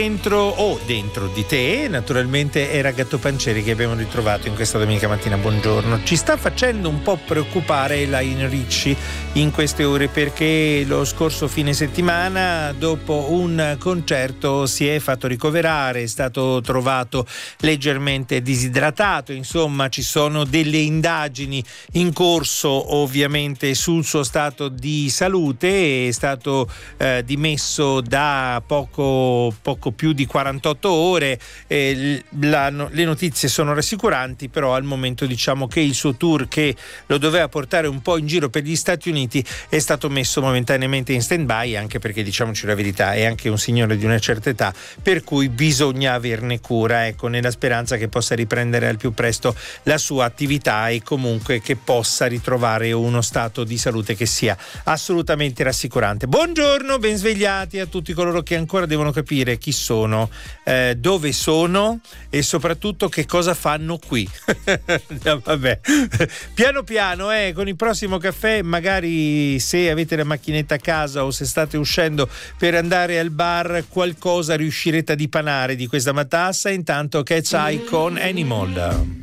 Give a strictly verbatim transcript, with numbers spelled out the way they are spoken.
Dentro o dentro di te, naturalmente era Gatto Pancieri che abbiamo ritrovato in questa domenica mattina. Buongiorno. Ci sta facendo un po' preoccupare Lionel Richie in queste ore, perché lo scorso fine settimana, dopo un concerto, si è fatto ricoverare, è stato trovato leggermente disidratato. Insomma, ci sono delle indagini in corso ovviamente sul suo stato di salute. È stato eh, dimesso da poco poco più di quarantotto ore. Eh, la, le notizie sono rassicuranti, però al momento diciamo che il suo tour, che lo doveva portare un po' in giro per gli Stati Uniti, è stato messo momentaneamente in stand-by, anche perché, diciamoci la verità, è anche un signore di una certa età, per cui bisogna averne cura, ecco, nella speranza che possa riprendere al più presto la sua attività e comunque che possa ritrovare uno stato di salute che sia assolutamente rassicurante. Buongiorno, ben svegliati a tutti coloro che ancora devono capire chi sono, eh, dove sono e soprattutto che cosa fanno qui. Vabbè, piano piano, eh, con il prossimo caffè, magari se avete la macchinetta a casa o se state uscendo per andare al bar, qualcosa riuscirete a dipanare di questa matassa. Intanto Cat's Eye con Animal.